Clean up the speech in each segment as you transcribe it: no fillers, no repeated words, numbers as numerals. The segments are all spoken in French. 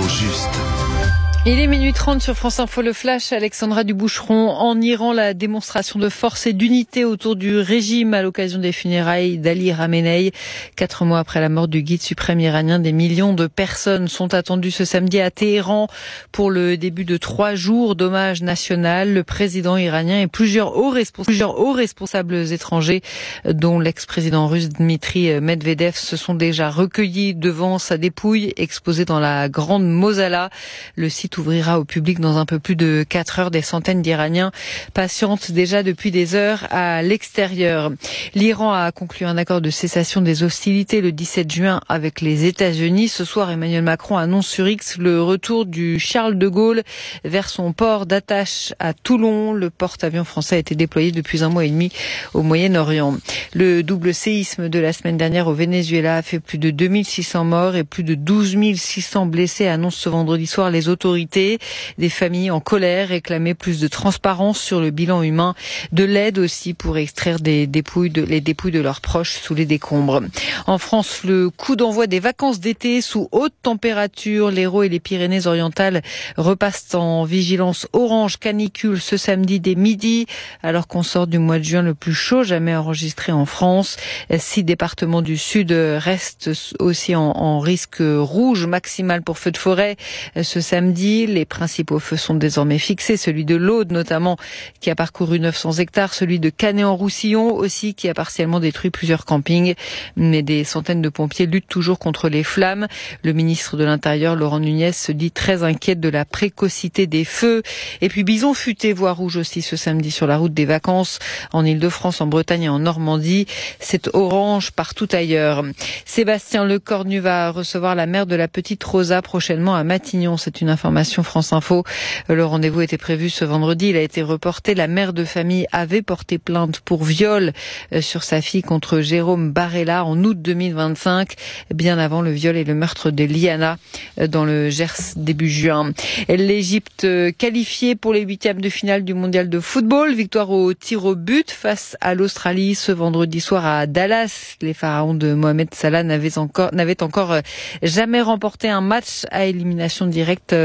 juste. Il est minuit 30 sur France Info, le flash. Alexandra Duboucheron. En Iran, la démonstration de force et d'unité autour du régime à l'occasion des funérailles d'Ali Khamenei. 4 mois après la mort du guide suprême iranien, des millions de personnes sont attendues ce samedi à Téhéran pour le début de 3 jours d'hommage national. Le président iranien et plusieurs hauts responsables étrangers, dont l'ex-président russe Dmitri Medvedev, se sont déjà recueillis devant sa dépouille exposée dans la grande mausolée. Le site ouvrira au public dans un peu plus de 4 heures. Des centaines d'Iraniens patientent déjà depuis des heures à l'extérieur. L'Iran a conclu un accord de cessation des hostilités le 17 juin avec les États-Unis. Ce soir, Emmanuel Macron annonce sur X le retour du Charles de Gaulle vers son port d'attache à Toulon. Le porte-avions français a été déployé depuis 1 mois et demi au Moyen-Orient. Le double séisme de la semaine dernière au Venezuela a fait plus de 2600 morts et plus de 12 600 blessés, annoncent ce vendredi soir les autorités. Des familles en colère réclamaient plus de transparence sur le bilan humain, de l'aide aussi pour extraire les dépouilles de leurs proches sous les décombres. En France, le coup d'envoi des vacances d'été sous haute température. L'Hérault et les Pyrénées-Orientales repassent en vigilance orange canicule ce samedi dès midi, alors qu'on sort du mois de juin le plus chaud jamais enregistré en France. 6 départements du Sud restent aussi en risque rouge maximal pour feux de forêt ce samedi. Les principaux feux sont désormais fixés, celui de l'Aude notamment qui a parcouru 900 hectares, celui de Canet-en-Roussillon aussi qui a partiellement détruit plusieurs campings. Mais des centaines de pompiers luttent toujours contre les flammes. Le ministre de l'Intérieur, Laurent Nunez, se dit très inquiète de la précocité des feux. Et puis bison futé, voie rouge aussi ce samedi sur la route des vacances en Ile-de-France, en Bretagne et en Normandie. C'est orange partout ailleurs. Sébastien Lecornu va recevoir la mère de la petite Rosa prochainement à Matignon. C'est une information France Info. Le rendez-vous était prévu ce vendredi. Il a été reporté. La mère de famille avait porté plainte pour viol sur sa fille contre Jérôme Barella en août 2025, bien avant le viol et le meurtre de Liana dans le Gers début juin. L'Égypte qualifiée pour les 8e de finale du mondial de football. Victoire au tir au but face à l'Australie ce vendredi soir à Dallas. Les pharaons de Mohamed Salah n'avaient encore jamais remporté un match à élimination directe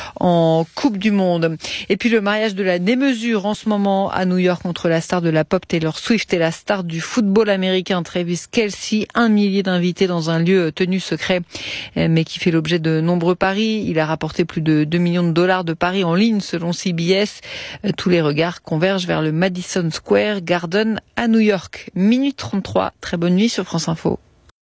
en Coupe du Monde. Et puis le mariage de la démesure en ce moment à New York entre la star de la pop Taylor Swift et la star du football américain Travis Kelce. 1 millier d'invités dans un lieu tenu secret mais qui fait l'objet de nombreux paris. Il a rapporté plus de 2 millions de dollars de paris en ligne selon CBS. Tous les regards convergent vers le Madison Square Garden à New York. Minute 33. Très bonne nuit sur France Info.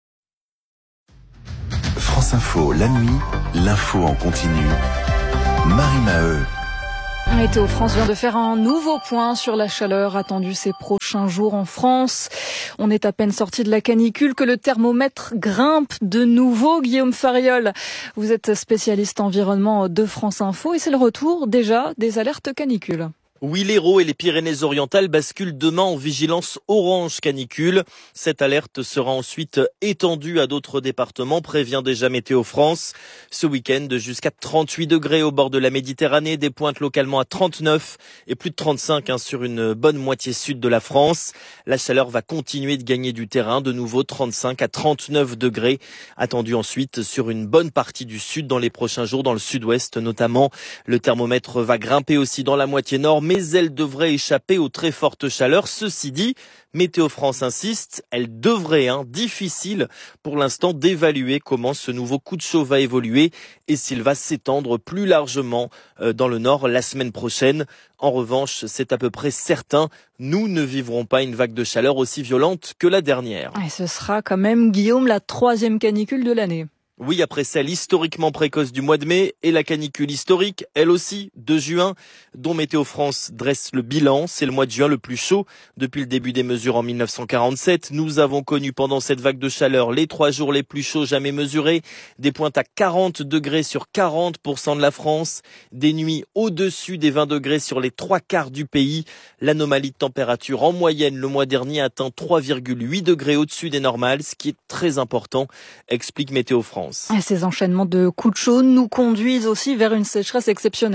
France Info, la nuit, l'info en continu. Marie Maheu. Météo France vient de faire un nouveau point sur la chaleur attendue ces prochains jours en France. On est à peine sorti de la canicule que le thermomètre grimpe de nouveau. Guillaume Fariol, vous êtes spécialiste environnement de France Info et c'est le retour déjà des alertes canicules. Oui, l'Hérault et les Pyrénées-Orientales basculent demain en vigilance orange canicule. Cette alerte sera ensuite étendue à d'autres départements, prévient déjà Météo France. Ce week-end, jusqu'à 38 degrés au bord de la Méditerranée, des pointes localement à 39 et plus de 35 sur une bonne moitié sud de la France. La chaleur va continuer de gagner du terrain, de nouveau 35 à 39 degrés. Attendu ensuite sur une bonne partie du sud dans les prochains jours, dans le sud-ouest notamment. Le thermomètre va grimper aussi dans la moitié nord, mais elle devrait échapper aux très fortes chaleurs. Ceci dit, Météo France insiste, elle devrait, difficile pour l'instant d'évaluer comment ce nouveau coup de chaud va évoluer et s'il va s'étendre plus largement dans le nord la semaine prochaine. En revanche, c'est à peu près certain, nous ne vivrons pas une vague de chaleur aussi violente que la dernière. Et ce sera quand même, Guillaume, la 3e canicule de l'année. Oui, après celle historiquement précoce du mois de mai et la canicule historique, elle aussi, de juin, dont Météo France dresse le bilan. C'est le mois de juin le plus chaud depuis le début des mesures en 1947. Nous avons connu pendant cette vague de chaleur les 3 jours les plus chauds jamais mesurés, des pointes à 40 degrés sur 40% de la France, des nuits au-dessus des 20 degrés sur les 3/4 du pays. L'anomalie de température en moyenne le mois dernier atteint 3,8 degrés au-dessus des normales, ce qui est très important, explique Météo France. Et ces enchaînements de coups de chaud nous conduisent aussi vers une sécheresse exceptionnelle.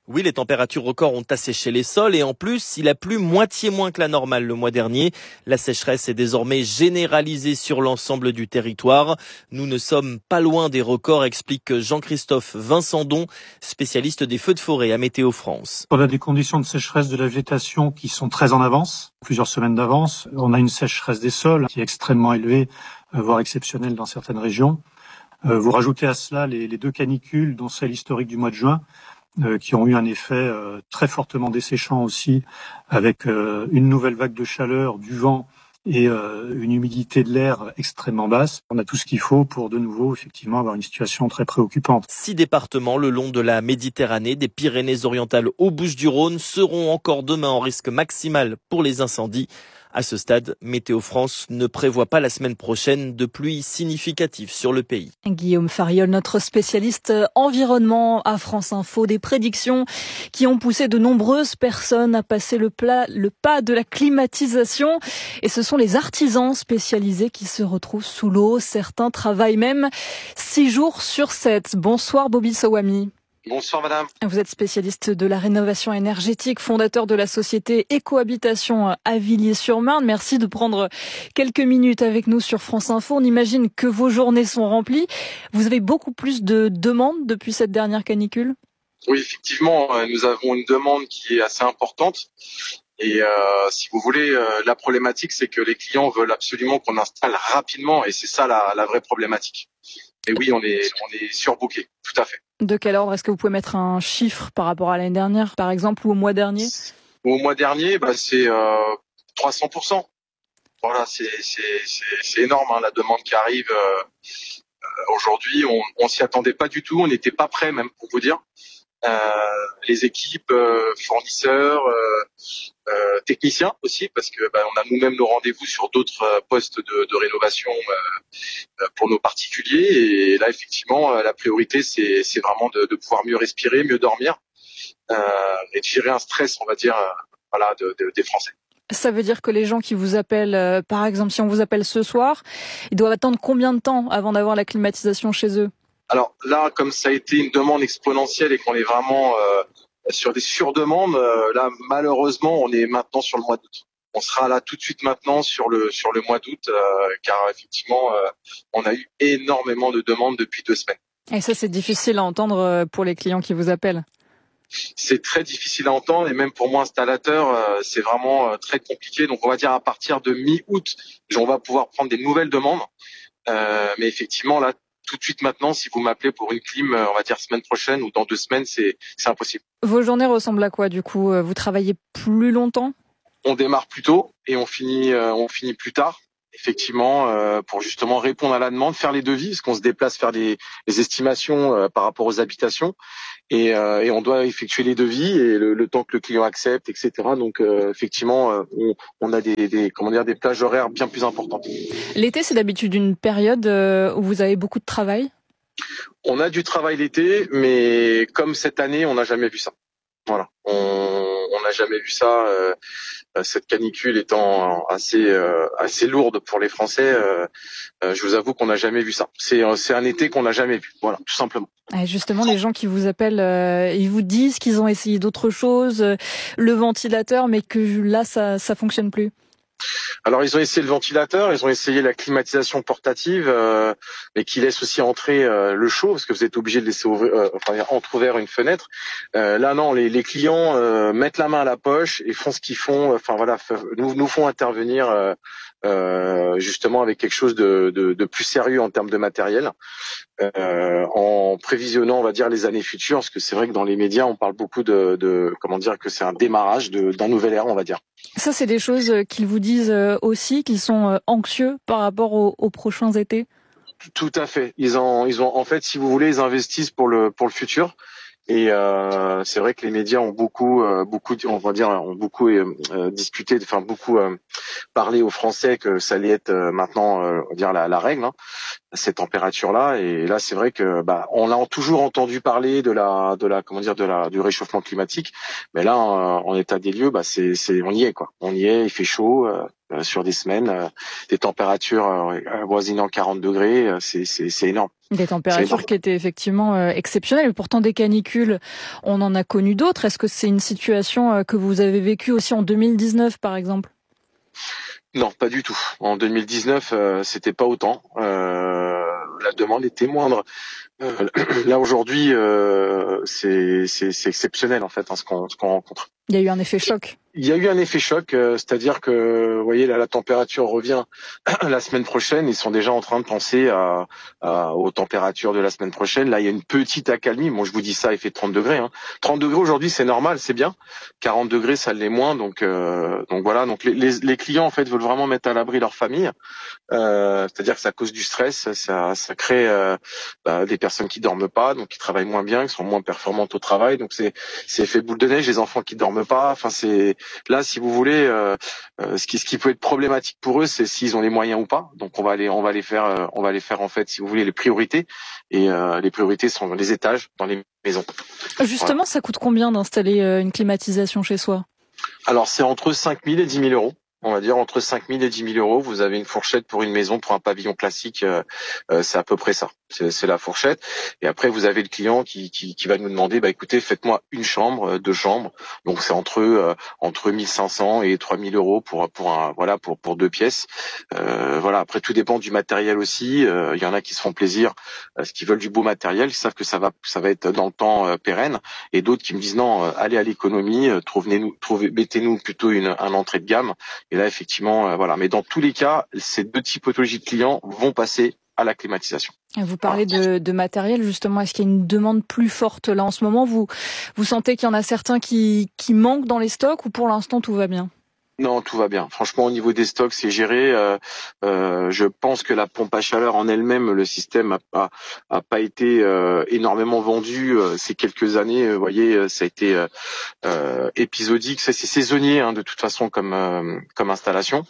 Oui, les températures records ont asséché les sols et en plus, il a plu moitié moins que la normale le mois dernier. La sécheresse est désormais généralisée sur l'ensemble du territoire. Nous ne sommes pas loin des records, explique Jean-Christophe Vincendon, spécialiste des feux de forêt à Météo France. On a des conditions de sécheresse de la végétation qui sont très en avance, plusieurs semaines d'avance. On a une sécheresse des sols qui est extrêmement élevée, voire exceptionnelle dans certaines régions. Vous rajoutez à cela les 2 canicules, dont celle historique du mois de juin, qui ont eu un effet très fortement desséchant aussi, avec une nouvelle vague de chaleur, du vent et une humidité de l'air extrêmement basse. On a tout ce qu'il faut pour de nouveau effectivement avoir une situation très préoccupante. 6 départements le long de la Méditerranée, des Pyrénées-Orientales aux Bouches-du-Rhône, seront encore demain en risque maximal pour les incendies. À ce stade, Météo France ne prévoit pas la semaine prochaine de pluies significatives sur le pays. Guillaume Fariol, notre spécialiste environnement à France Info, des prédictions qui ont poussé de nombreuses personnes à passer le pas de la climatisation. Et ce sont les artisans spécialisés qui se retrouvent sous l'eau. Certains travaillent même 6 jours sur 7. Bonsoir Bobby Sawami. Bonsoir madame. Vous êtes spécialiste de la rénovation énergétique, fondateur de la société Écohabitation à Villiers-sur-Marne. Merci de prendre quelques minutes avec nous sur France Info. On imagine que vos journées sont remplies. Vous avez beaucoup plus de demandes depuis cette dernière canicule ? Oui, effectivement, nous avons une demande qui est assez importante. Et si vous voulez, la problématique, c'est que les clients veulent absolument qu'on installe rapidement, et c'est ça la vraie problématique. Et oui, on est surbooké, tout à fait. De quel ordre ? Est-ce que vous pouvez mettre un chiffre par rapport à l'année dernière, par exemple, ou au mois dernier ? Au mois dernier, c'est 300%. Voilà, c'est énorme, hein, la demande qui arrive. Aujourd'hui, on s'y attendait pas du tout, on n'était pas prêt même, pour vous dire. Les équipes, fournisseurs, techniciens aussi, parce que on a nous-mêmes nos rendez-vous sur d'autres postes de rénovation pour nos particuliers. Et là, effectivement, la priorité, c'est vraiment de pouvoir mieux respirer, mieux dormir, et de gérer un stress, on va dire, des Français. Ça veut dire que les gens qui vous appellent, par exemple, si on vous appelle ce soir, ils doivent attendre combien de temps avant d'avoir la climatisation chez eux ? Alors là, comme ça a été une demande exponentielle et qu'on est vraiment sur des surdemandes, là malheureusement on est maintenant sur le mois d'août. On sera là tout de suite maintenant sur le mois d'août, car effectivement on a eu énormément de demandes depuis 2 semaines. Et ça c'est difficile à entendre pour les clients qui vous appellent. C'est très difficile à entendre et même pour moi installateur, c'est vraiment très compliqué. Donc on va dire à partir de mi-août, on va pouvoir prendre des nouvelles demandes. Mais effectivement là, tout de suite maintenant, si vous m'appelez pour une clim, on va dire semaine prochaine ou dans 2 semaines, c'est impossible. Vos journées ressemblent à quoi du coup ? Vous travaillez plus longtemps ? On démarre plus tôt et on finit plus tard. Effectivement, pour justement répondre à la demande, faire les devis, parce qu'on se déplace faire les estimations par rapport aux habitations, et on doit effectuer les devis et le temps que le client accepte, etc. Donc effectivement, on a des plages horaires bien plus importantes. L'été, c'est d'habitude une période où vous avez beaucoup de travail ? On a du travail l'été, mais comme cette année, on n'a jamais vu ça. Voilà, on n'a jamais vu ça. Cette canicule étant assez lourde pour les Français, je vous avoue qu'on n'a jamais vu ça. C'est un été qu'on n'a jamais vu. Voilà, tout simplement. Et justement, les gens qui vous appellent, ils vous disent qu'ils ont essayé d'autres choses, le ventilateur, mais que là, ça fonctionne plus. Alors ils ont essayé le ventilateur, ils ont essayé la climatisation portative, mais qui laisse aussi entrer le chaud, parce que vous êtes obligé de laisser entrouvert une fenêtre. Là non, les clients mettent la main à la poche et font ce qu'ils font. Nous font intervenir justement avec quelque chose de plus sérieux en termes de matériel, en prévisionnant, on va dire, les années futures, parce que c'est vrai que dans les médias on parle beaucoup que c'est un démarrage d'un nouvel ère, on va dire. Ça, c'est des choses qu'ils vous disent aussi, qu'ils sont anxieux par rapport aux prochains étés. Tout à fait. Ils ont en fait, si vous voulez, ils investissent pour le futur. Et c'est vrai que les médias ont beaucoup discuté, beaucoup parlé aux Français que ça allait être maintenant, la règle. ces températures-là. Et là, c'est vrai que on a toujours entendu parler du réchauffement climatique, mais là, en état des lieux, on y est quoi. On y est, il fait chaud sur des semaines, des températures avoisinant 40 degrés, c'est énorme. Des températures qui étaient effectivement exceptionnelles. Pourtant, des canicules, on en a connu d'autres. Est-ce que c'est une situation que vous avez vécue aussi en 2019, par exemple ? Non, pas du tout. En 2019, c'était pas autant. La demande était moindre. Là aujourd'hui, c'est exceptionnel en fait ce qu'on rencontre. Il y a eu un effet choc. Il y a eu un effet choc, c'est-à-dire que, vous voyez, là, la température revient la semaine prochaine. Ils sont déjà en train de penser aux températures de la semaine prochaine. Là, il y a une petite accalmie. Bon, je vous dis ça, il fait 30 degrés. 30 degrés aujourd'hui, c'est normal, c'est bien. 40 degrés, ça l'est moins. Donc voilà. Donc les clients, en fait, veulent vraiment mettre à l'abri leur famille. C'est-à-dire que ça cause du stress, ça crée des personnes qui dorment pas, donc qui travaillent moins bien, qui sont moins performantes au travail. Donc c'est effet boule de neige. Les enfants qui dorment pas. Enfin, c'est là, si vous voulez, ce qui peut être problématique pour eux, c'est s'ils ont les moyens ou pas. Donc on va les faire en fait, si vous voulez, les priorités. Et les priorités sont dans les étages, dans les maisons. Justement, voilà. Ça coûte combien d'installer une climatisation chez soi ? Alors c'est entre 5 000 et 10 000 euros. On va dire entre 5 000 et 10 000 euros. Vous avez une fourchette pour une maison, pour un pavillon classique, c'est à peu près ça. C'est la fourchette. Et après, vous avez le client qui va nous demander, écoutez, faites-moi une chambre, 2 chambres. Donc c'est entre 1 500 et 3 000 euros pour 2 pièces. Voilà. Après, tout dépend du matériel aussi. Il y en a qui se font plaisir, qui veulent du beau matériel, qui savent que ça va être dans le temps pérenne. Et d'autres qui me disent non, allez à l'économie, mettez-nous plutôt un entrée de gamme. Et là, effectivement, voilà. Mais dans tous les cas, ces 2 typologies de clients vont passer à la climatisation. Vous parlez de matériel, justement. Est-ce qu'il y a une demande plus forte là en ce moment ? Vous sentez qu'il y en a certains qui manquent dans les stocks ou pour l'instant tout va bien ? Non, tout va bien. Franchement, au niveau des stocks, c'est géré. Je pense que la pompe à chaleur en elle-même, le système a pas été énormément vendu ces quelques années. Vous voyez, ça a été épisodique. C'est saisonnier de toute façon comme installation.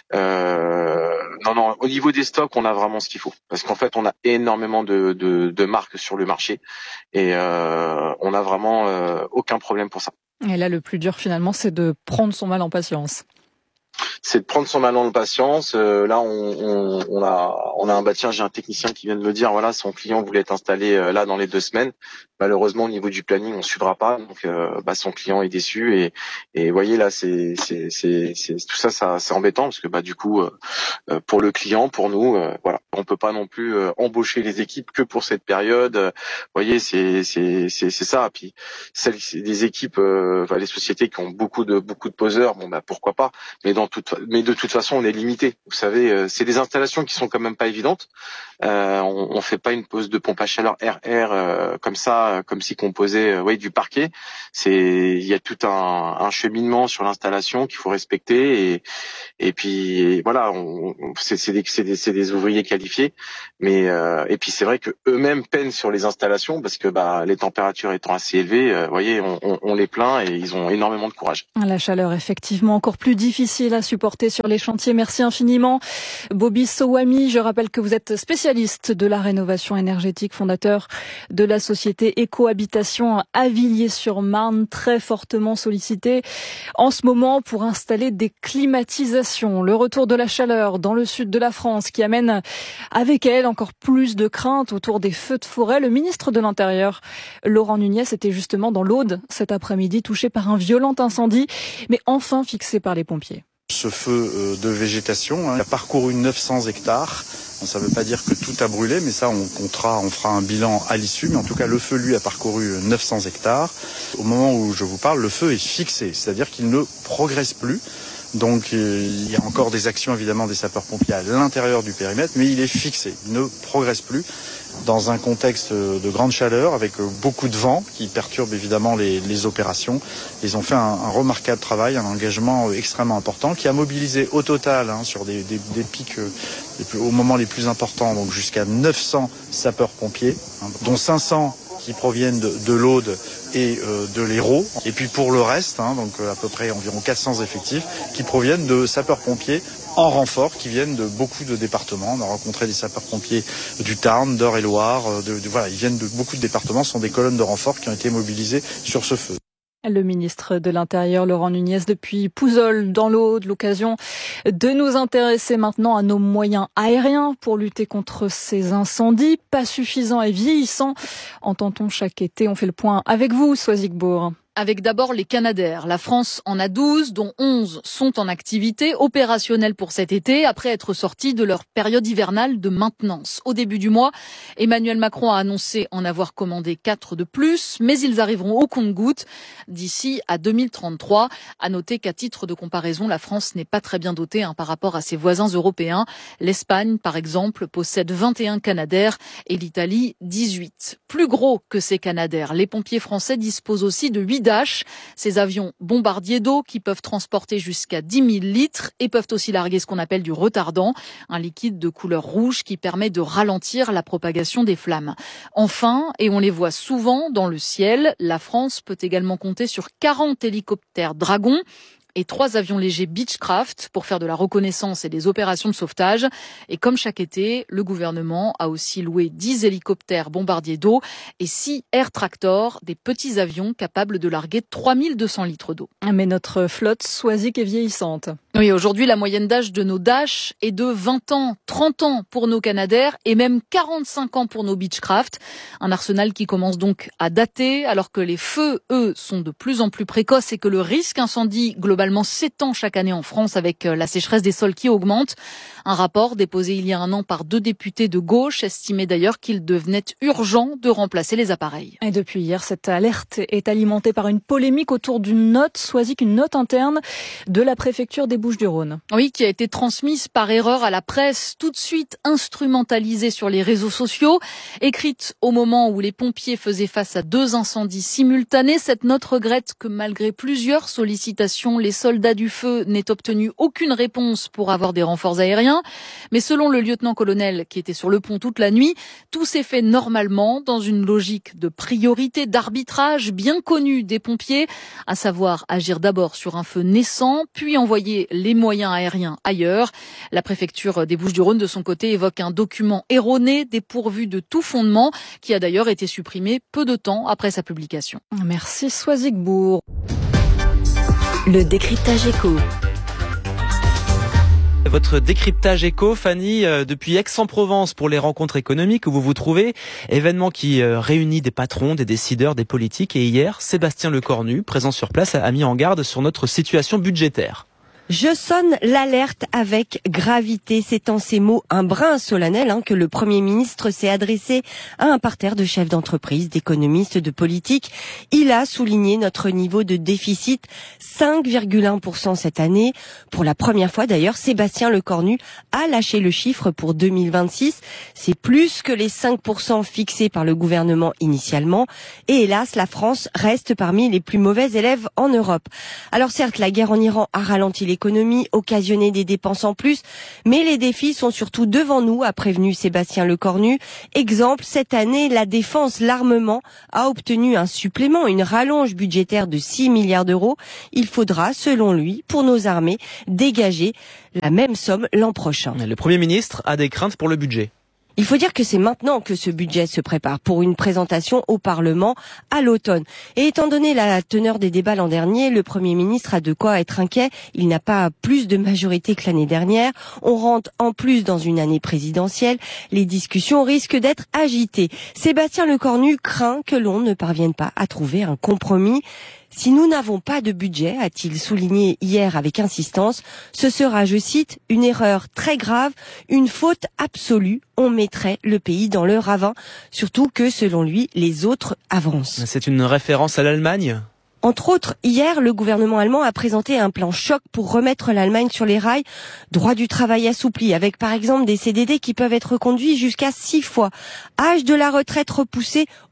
Non. Au niveau des stocks, on a vraiment ce qu'il faut parce qu'en fait, on a énormément de marques sur le marché et on a vraiment aucun problème pour ça. Et là, le plus dur finalement, c'est de prendre son mal en patience. C'est de prendre son mal en patience. Là, on a j'ai un technicien qui vient de me dire, voilà, son client voulait être installé là dans les 2 semaines. Malheureusement, au niveau du planning, on suivra pas. Donc, son client est déçu. Et vous voyez là, c'est tout ça, c'est embêtant parce que du coup, pour le client, pour nous, voilà, on peut pas non plus embaucher les équipes que pour cette période. Vous voyez, c'est ça. Puis des équipes, les sociétés qui ont beaucoup de poseurs, pourquoi pas. Mais de toute façon, on est limité. Vous savez, c'est des installations qui sont quand même pas évidentes. On fait pas une pose de pompe à chaleur RR comme ça, comme si qu'on posait du parquet. Il y a tout un cheminement sur l'installation qu'il faut respecter et puis voilà, c'est des ouvriers qualifiés. Mais et puis c'est vrai que eux-mêmes peinent sur les installations parce que les températures étant assez élevées, vous voyez, on les plaint et ils ont énormément de courage. La chaleur effectivement encore plus difficile à supporter sur les chantiers. Merci infiniment, Bobby Sowami. Je rappelle que vous êtes spécialiste de la rénovation énergétique, fondateur de la société Écohabitation à Villiers-sur-Marne, très fortement sollicité en ce moment pour installer des climatisations. Le retour de la chaleur dans le sud de la France qui amène avec elle encore plus de craintes autour des feux de forêt. Le ministre de l'Intérieur, Laurent Nunez, était justement dans l'Aude cet après-midi, touché par un violent incendie, mais enfin fixé par les pompiers. Ce feu de végétation a parcouru 900 hectares. Ça ne veut pas dire que tout a brûlé, mais ça, on fera un bilan à l'issue. Mais en tout cas, le feu, lui, a parcouru 900 hectares. Au moment où je vous parle, le feu est fixé, c'est-à-dire qu'il ne progresse plus. Donc, il y a encore des actions, évidemment, des sapeurs-pompiers à l'intérieur du périmètre, mais il est fixé, il ne progresse plus. Dans un contexte de grande chaleur, avec beaucoup de vent qui perturbe évidemment les opérations. Ils ont fait un remarquable travail, un engagement extrêmement important qui a mobilisé au total sur des pics au moment les plus importants, donc jusqu'à 900 sapeurs-pompiers, dont 500 qui proviennent de l'Aude et de l'Hérault. Et puis pour le reste, donc à peu près environ 400 effectifs qui proviennent de sapeurs-pompiers en renfort qui viennent de beaucoup de départements. On a rencontré des sapeurs-pompiers du Tarn, d'Eure-et-Loire, voilà, ils viennent de beaucoup de départements. Ce sont des colonnes de renfort qui ont été mobilisées sur ce feu. Le ministre de l'Intérieur, Laurent Nunez, depuis Pouzzoles, dans l'Aude, l'occasion de nous intéresser maintenant à nos moyens aériens pour lutter contre ces incendies, pas suffisants et vieillissants. Entend-on chaque été, on fait le point avec vous, Soazic Bourg. Avec d'abord les Canadair. La France en a 12, dont 11 sont en activité, opérationnelles pour cet été, après être sortis de leur période hivernale de maintenance. Au début du mois, Emmanuel Macron a annoncé en avoir commandé 4 de plus, mais ils arriveront au compte-gouttes d'ici à 2033. À noter qu'à titre de comparaison, la France n'est pas très bien dotée par rapport à ses voisins européens. L'Espagne, par exemple, possède 21 Canadair et l'Italie 18. Plus gros que ces Canadair, les pompiers français disposent aussi de 8 Dash, ces avions bombardiers d'eau qui peuvent transporter jusqu'à 10 000 litres et peuvent aussi larguer ce qu'on appelle du retardant, un liquide de couleur rouge qui permet de ralentir la propagation des flammes. Enfin, et on les voit souvent dans le ciel, la France peut également compter sur 40 hélicoptères Dragon et 3 avions légers Beechcraft pour faire de la reconnaissance et des opérations de sauvetage. Et comme chaque été, le gouvernement a aussi loué 10 hélicoptères bombardiers d'eau et 6 Air Tractor, des petits avions capables de larguer 3200 litres d'eau. Mais notre flotte Soazic est vieillissante. Oui, aujourd'hui, la moyenne d'âge de nos Dash est de 20 ans, 30 ans pour nos Canadair et même 45 ans pour nos Beechcraft. Un arsenal qui commence donc à dater alors que les feux, eux, sont de plus en plus précoces et que le risque incendie globalement s'étend chaque année en France avec la sécheresse des sols qui augmente. Un rapport déposé il y a un an par 2 députés de gauche estimait d'ailleurs qu'il devenait urgent de remplacer les appareils. Et depuis hier, cette alerte est alimentée par une polémique autour d'une note, Soazic, une note interne de la préfecture des Bouches-du-Rhône. Oui, qui a été transmise par erreur à la presse, tout de suite instrumentalisée sur les réseaux sociaux. Écrite au moment où les pompiers faisaient face à 2 incendies simultanés, cette note regrette que malgré plusieurs sollicitations, les soldats du feu n'aient obtenu aucune réponse pour avoir des renforts aériens. Mais selon le lieutenant-colonel qui était sur le pont toute la nuit, tout s'est fait normalement dans une logique de priorité, d'arbitrage bien connue des pompiers, à savoir agir d'abord sur un feu naissant, puis envoyer les moyens aériens ailleurs. La préfecture des Bouches-du-Rhône, de son côté, évoque un document erroné, dépourvu de tout fondement, qui a d'ailleurs été supprimé peu de temps après sa publication. Merci Soazic Bourg. Le décryptage éco. Votre décryptage éco, Fanny, depuis Aix-en-Provence pour les rencontres économiques où vous vous trouvez, événement qui réunit des patrons, des décideurs, des politiques. Et hier, Sébastien Lecornu, présent sur place, a mis en garde sur notre situation budgétaire. Je sonne l'alerte avec gravité. C'est en ces mots un brin solennel que le Premier ministre s'est adressé à un parterre de chefs d'entreprise, d'économistes, de politiques. Il a souligné notre niveau de déficit, 5,1% cette année. Pour la première fois d'ailleurs, Sébastien Lecornu a lâché le chiffre pour 2026. C'est plus que les 5% fixés par le gouvernement initialement. Et hélas, la France reste parmi les plus mauvais élèves en Europe. Alors certes, la guerre en Iran a ralenti l'économie, occasionné des dépenses en plus, mais les défis sont surtout devant nous, a prévenu Sébastien Lecornu. Exemple, cette année, la défense, l'armement a obtenu un supplément, une rallonge budgétaire de 6 milliards d'euros. Il faudra, selon lui, pour nos armées, dégager la même somme l'an prochain. Le Premier ministre a des craintes pour le budget. Il faut dire que c'est maintenant que ce budget se prépare pour une présentation au Parlement à l'automne. Et étant donné la teneur des débats l'an dernier, le Premier ministre a de quoi être inquiet. Il n'a pas plus de majorité que l'année dernière. On rentre en plus dans une année présidentielle. Les discussions risquent d'être agitées. Sébastien Lecornu craint que l'on ne parvienne pas à trouver un compromis. Si nous n'avons pas de budget, a-t-il souligné hier avec insistance, ce sera, je cite, une erreur très grave, une faute absolue. On mettrait le pays dans le ravin, surtout que, selon lui, les autres avancent. C'est une référence à l'Allemagne ? Entre autres, hier, le gouvernement allemand a présenté un plan choc pour remettre l'Allemagne sur les rails. Droit du travail assoupli, avec par exemple des CDD qui peuvent être reconduits jusqu'à 6 fois. Âge de la retraite repoussé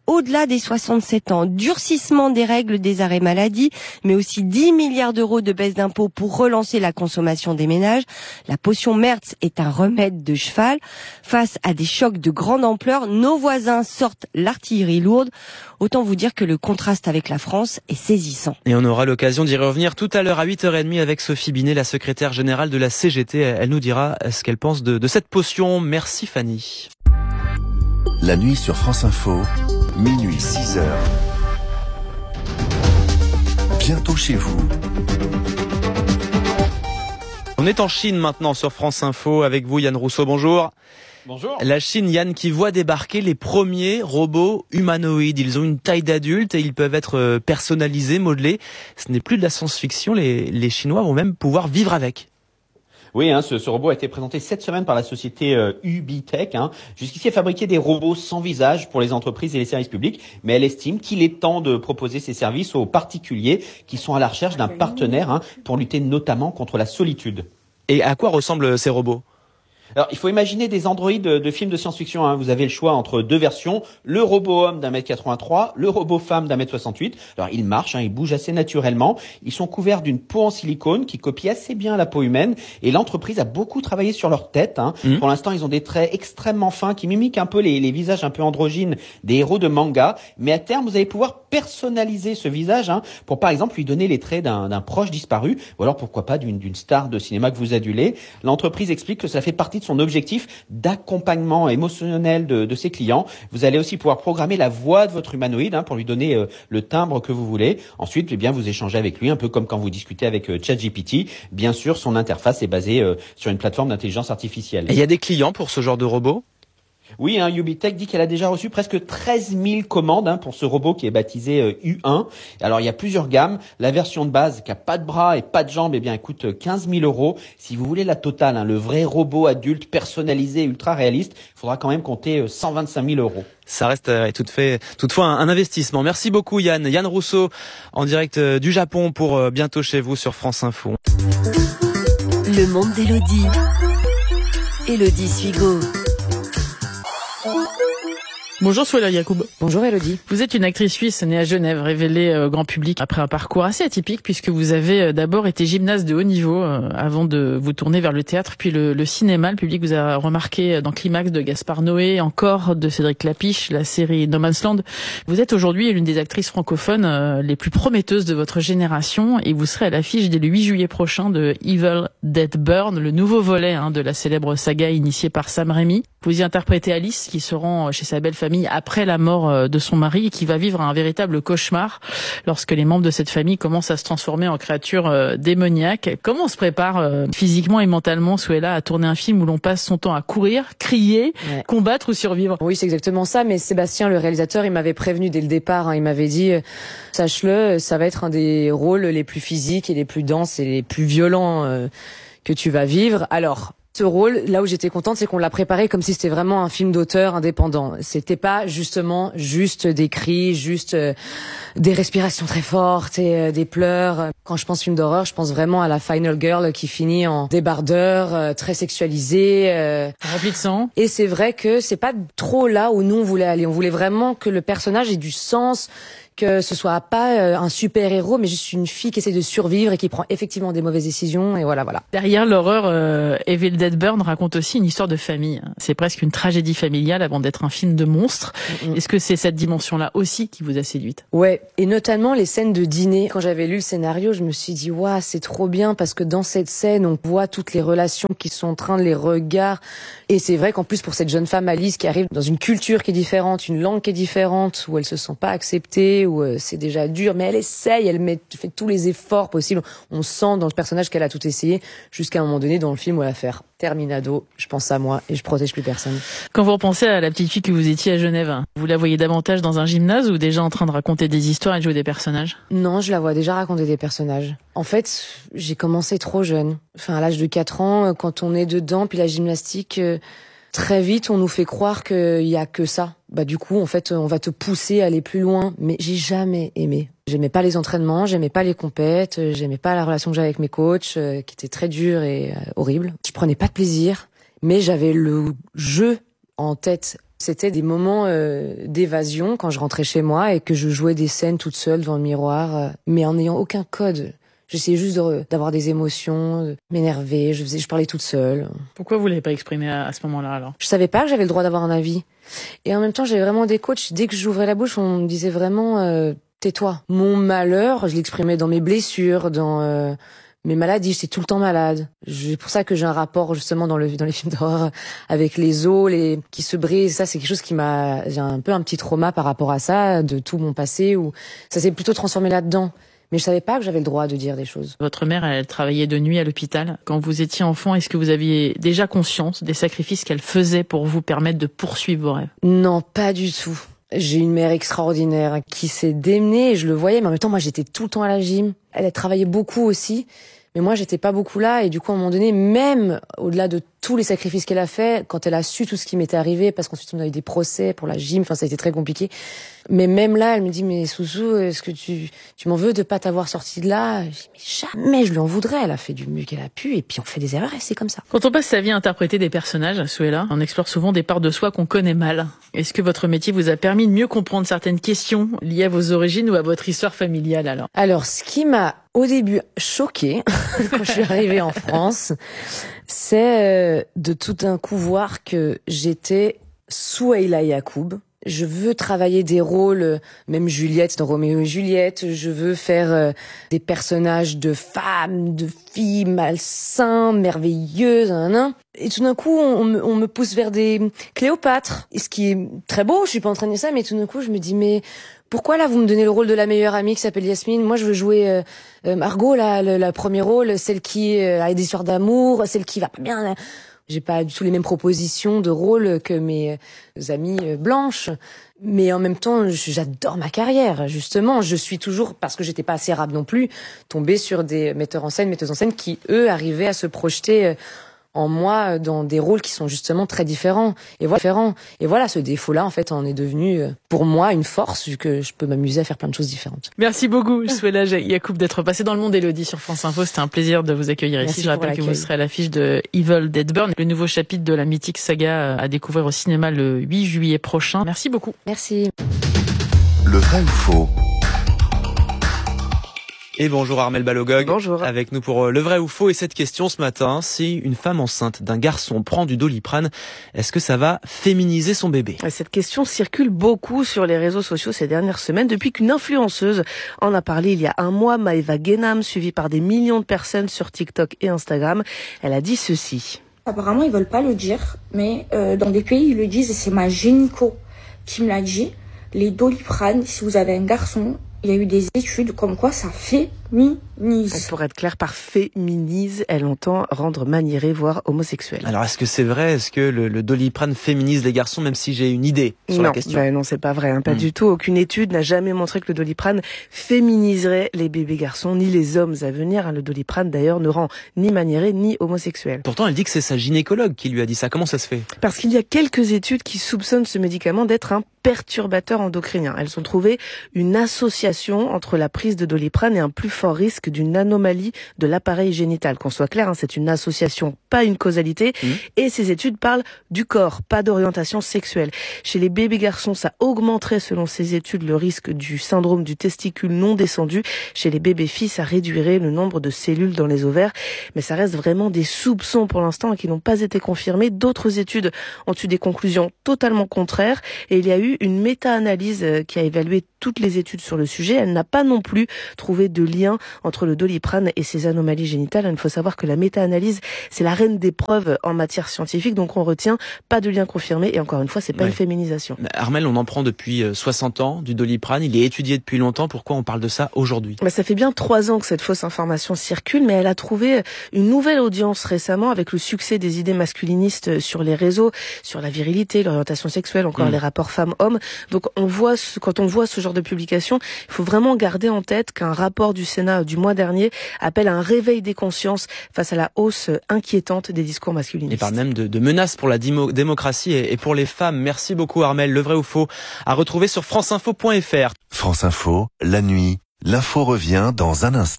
au-delà des 67 ans. Durcissement des règles des arrêts maladie, mais aussi 10 milliards d'euros de baisse d'impôts pour relancer la consommation des ménages. La potion Merz est un remède de cheval. Face à des chocs de grande ampleur, nos voisins sortent l'artillerie lourde. Autant vous dire que le contraste avec la France est saisissant. Et on aura l'occasion d'y revenir tout à l'heure à 8h30 avec Sophie Binet, la secrétaire générale de la CGT. Elle nous dira ce qu'elle pense de cette potion. Merci Fanny. La nuit sur France Info, minuit 6h. Bientôt chez vous. On est en Chine maintenant sur France Info avec vous Yann Rousseau, bonjour. Bonjour. La Chine, Yann, qui voit débarquer les premiers robots humanoïdes. Ils ont une taille d'adulte et ils peuvent être personnalisés, modelés. Ce n'est plus de la science-fiction, les Chinois vont même pouvoir vivre avec. Oui, ce robot a été présenté cette semaine par la société Ubitech. Jusqu'ici, elle fabriquait des robots sans visage pour les entreprises et les services publics, mais elle estime qu'il est temps de proposer ces services aux particuliers qui sont à la recherche d'un partenaire pour lutter notamment contre la solitude. Et à quoi ressemblent ces robots ? Alors, il faut imaginer des androïdes de films de science-fiction. Vous avez le choix entre deux versions. Le robot homme d'1m83, le robot femme d'1m68. Alors, ils marchent, ils bougent assez naturellement. Ils sont couverts d'une peau en silicone qui copie assez bien la peau humaine. Et l'entreprise a beaucoup travaillé sur leur tête. Pour l'instant, ils ont des traits extrêmement fins qui mimiquent un peu les visages un peu androgynes des héros de manga. Mais à terme, vous allez pouvoir personnaliser ce visage pour, par exemple, lui donner les traits d'un proche disparu. Ou alors, pourquoi pas, d'une star de cinéma que vous adulez. L'entreprise explique que ça fait partie de son objectif d'accompagnement émotionnel de ses clients. Vous allez aussi pouvoir programmer la voix de votre humanoïde pour lui donner le timbre que vous voulez. Ensuite, vous échangez avec lui, un peu comme quand vous discutez avec ChatGPT. Bien sûr, son interface est basée sur une plateforme d'intelligence artificielle. Et il y a des clients pour ce genre de robot ? Oui, Ubitech dit qu'elle a déjà reçu presque 13 000 commandes pour ce robot qui est baptisé U1. Alors, il y a plusieurs gammes. La version de base qui a pas de bras et pas de jambes, elle coûte 15 000 €. Si vous voulez la totale, le vrai robot adulte personnalisé, ultra réaliste, il faudra quand même compter 125 000 €. Ça reste toutefois un investissement. Merci beaucoup Yann. Yann Rousseau en direct du Japon pour Bientôt chez vous sur France Info. Le monde d'Élodie. Élodie Suigo. Bonjour Souela Yacoub. Bonjour Élodie. Vous êtes une actrice suisse née à Genève, révélée au grand public après un parcours assez atypique puisque vous avez d'abord été gymnaste de haut niveau avant de vous tourner vers le théâtre puis le cinéma. Le public vous a remarqué dans Climax de Gaspard Noé, encore de Cédric Clapiche, la série No Man's Land. Vous êtes aujourd'hui l'une des actrices francophones les plus prometteuses de votre génération et vous serez à l'affiche dès le 8 juillet prochain de Evil Dead Burn, le nouveau volet de la célèbre saga initiée par Sam Raimi. Vous y interprétez Alice qui se rend chez sa belle famille après la mort de son mari et qui va vivre un véritable cauchemar lorsque les membres de cette famille commencent à se transformer en créatures démoniaques. Comment on se prépare physiquement et mentalement, Souela, à tourner un film où l'on passe son temps à courir, crier, combattre ou survivre ? Oui, c'est exactement ça, mais Sébastien, le réalisateur, il m'avait prévenu dès le départ, il m'avait dit « Sache-le, ça va être un des rôles les plus physiques et les plus denses et les plus violents que tu vas vivre. » Alors, ce rôle, là où j'étais contente, c'est qu'on l'a préparé comme si c'était vraiment un film d'auteur indépendant. C'était pas justement juste des cris, juste des respirations très fortes et des pleurs. Quand je pense film d'horreur, je pense vraiment à la Final Girl qui finit en débardeur, très sexualisée, rempli de sang. Et c'est vrai que c'est pas trop là où nous on voulait aller. On voulait vraiment que le personnage ait du sens, que ce soit pas un super-héros, mais juste une fille qui essaie de survivre et qui prend effectivement des mauvaises décisions, et voilà. Derrière l'horreur, Evil Dead Burn raconte aussi une histoire de famille. C'est presque une tragédie familiale avant d'être un film de monstre. Est-ce que c'est cette dimension-là aussi qui vous a séduite ? Ouais, et notamment les scènes de dîner. Quand j'avais lu le scénario, je me suis dit, waouh, c'est trop bien, parce que dans cette scène, on voit toutes les relations qui sont en train de les regards. Et c'est vrai qu'en plus, pour cette jeune femme Alice qui arrive dans une culture qui est différente, une langue qui est différente, où elle se sent pas acceptée, où c'est déjà dur, mais elle essaye, fait tous les efforts possibles. On sent dans le personnage qu'elle a tout essayé, jusqu'à un moment donné dans le film où elle va faire terminado, je pense à moi et je protège plus personne. Quand vous repensez à la petite fille que vous étiez à Genève, vous la voyez davantage dans un gymnase ou déjà en train de raconter des histoires et de jouer des personnages ? Non, je la vois déjà raconter des personnages. En fait, j'ai commencé trop jeune. À l'âge de 4 ans, quand on est dedans, puis la gymnastique, très vite, on nous fait croire qu'il y a que ça. Du coup, en fait, on va te pousser à aller plus loin. Mais j'ai jamais aimé. J'aimais pas les entraînements, j'aimais pas les compètes, j'aimais pas la relation que j'avais avec mes coachs, qui était très dure et horrible. Je prenais pas de plaisir, mais j'avais le jeu en tête C'était des moments d'évasion quand je rentrais chez moi et que je jouais des scènes toute seule devant le miroir, mais en n'ayant aucun code. J'essayais juste d'avoir des émotions, de m'énerver, je parlais toute seule. Pourquoi vous l'avez pas exprimé à ce moment-là alors? Je savais pas que j'avais le droit d'avoir un avis. Et en même temps, j'avais vraiment des coachs, dès que j'ouvrais la bouche, on me disait vraiment tais-toi. Mon malheur, je l'exprimais dans mes blessures, dans mes maladies, j'étais tout le temps malade. C'est pour ça que j'ai un rapport justement dans les films d'horreur avec les os qui se brisent. Ça, c'est quelque chose j'ai un peu un petit trauma par rapport à ça, de tout mon passé, où ça s'est plutôt transformé là-dedans. Mais je savais pas que j'avais le droit de dire des choses. Votre mère, elle travaillait de nuit à l'hôpital. Quand vous étiez enfant, est-ce que vous aviez déjà conscience des sacrifices qu'elle faisait pour vous permettre de poursuivre vos rêves? Non, pas du tout. J'ai une mère extraordinaire qui s'est démenée et je le voyais, mais en même temps, moi, j'étais tout le temps à la gym. Elle a travaillé beaucoup aussi, mais moi, j'étais pas beaucoup là. Et du coup, à un moment donné, même au-delà de tous les sacrifices qu'elle a fait, quand elle a su tout ce qui m'était arrivé, parce qu'ensuite on a eu des procès pour la gym, enfin ça a été très compliqué. Mais même là, elle me dit, mais Sousou, est-ce que tu m'en veux de pas t'avoir sorti de là? Je dis, mais jamais je lui en voudrais. Elle a fait du mieux qu'elle a pu, et puis on fait des erreurs, et c'est comme ça. Quand on passe sa vie à interpréter des personnages, Souheila, on explore souvent des parts de soi qu'on connaît mal. Est-ce que votre métier vous a permis de mieux comprendre certaines questions liées à vos origines ou à votre histoire familiale alors? Alors, ce qui m'a au début choquée quand je suis arrivée en France, c'est de tout d'un coup voir que j'étais Souheila Yacoub. Je veux travailler des rôles, même Juliette dans Roméo et Juliette, je veux faire des personnages de femmes, de filles malsains, merveilleuses, Et tout d'un coup, on me pousse vers des Cléopâtre, ce qui est très beau, je suis pas en train de dire ça, mais tout d'un coup, je me dis, mais pourquoi là, vous me donnez le rôle de la meilleure amie qui s'appelle Yasmine? Moi, je veux jouer Margot, là, le premier rôle, celle qui a des histoires d'amour, celle qui va pas bien, là. J'ai pas du tout les mêmes propositions de rôle que mes amies blanches. Mais en même temps, j'adore ma carrière, justement. Je suis toujours, parce que j'étais pas assez arabe non plus, tombée sur des metteuses en scène qui, eux, arrivaient à se projeter en moi dans des rôles qui sont justement très différents. Et voilà, ce défaut-là, en fait, en est devenu, pour moi, une force, vu que je peux m'amuser à faire plein de choses différentes. Merci beaucoup, Souheila Yacoub, d'être passée dans le monde Élodie sur France Info. C'était un plaisir de vous accueillir ici. Je rappelle que vous serez à l'affiche de Evil Dead Burn, le nouveau chapitre de la mythique saga à découvrir au cinéma le 8 juillet prochain. Merci beaucoup. Merci. Le vrai ou faux? Et bonjour Armelle Balogog. Bonjour. Avec nous pour le vrai ou faux. Et cette question ce matin, si une femme enceinte d'un garçon prend du Doliprane, est-ce que ça va féminiser son bébé? Cette question circule beaucoup sur les réseaux sociaux ces dernières semaines depuis qu'une influenceuse en a parlé il y a un mois, Maëva Guénam, suivie par des millions de personnes sur TikTok et Instagram. Elle a dit ceci. Apparemment, ils veulent pas le dire, mais dans des pays, ils le disent et c'est ma gynéco qui me l'a dit. Les Doliprane, si vous avez un garçon, il y a eu des études comme quoi ça féminise. Pour être clair, par féminise, elle entend rendre maniéré, voire homosexuel. Alors, est-ce que c'est vrai? Est-ce que le Doliprane féminise les garçons, même si j'ai une idée sur la question? Non, c'est pas vrai, pas du tout. Aucune étude n'a jamais montré que le Doliprane féminiserait les bébés garçons, ni les hommes à venir. Le Doliprane, d'ailleurs, ne rend ni maniéré, ni homosexuel. Pourtant, elle dit que c'est sa gynécologue qui lui a dit ça. Comment ça se fait? Parce qu'il y a quelques études qui soupçonnent ce médicament d'être un perturbateur endocrinien. Elles ont trouvé une association entre la prise de Doliprane et un plus fort risque d'une anomalie de l'appareil génital. Qu'on soit clair, c'est une association, pas une causalité. Et ces études parlent du corps, pas d'orientation sexuelle. Chez les bébés garçons, ça augmenterait, selon ces études, le risque du syndrome du testicule non descendu. Chez les bébés filles, ça réduirait le nombre de cellules dans les ovaires. Mais ça reste vraiment des soupçons pour l'instant et qui n'ont pas été confirmés. D'autres études ont eu des conclusions totalement contraires. Et il y a eu une méta-analyse qui a évalué toutes les études sur le sujet. Elle n'a pas non plus trouvé de lien entre le Doliprane et ses anomalies génitales. Il faut savoir que la méta-analyse, c'est la reine des preuves en matière scientifique, donc on retient pas de lien confirmé et encore une fois, c'est pas une féminisation. Armelle, on en prend depuis 60 ans du Doliprane, il est étudié depuis longtemps, pourquoi on parle de ça aujourd'hui? Ça fait bien 3 ans que cette fausse information circule, mais elle a trouvé une nouvelle audience récemment avec le succès des idées masculinistes sur les réseaux, sur la virilité, l'orientation sexuelle, encore les rapports femmes-hommes. Donc quand on voit ce genre de publication, il faut vraiment garder en tête qu'un rapport du Sénat du mois dernier appelle à un réveil des consciences face à la hausse inquiétante des discours masculinistes. Il parle même de menaces pour la démocratie et pour les femmes. Merci beaucoup Armelle. Le vrai ou faux à retrouver sur franceinfo.fr. France Info, la nuit, l'info revient dans un instant.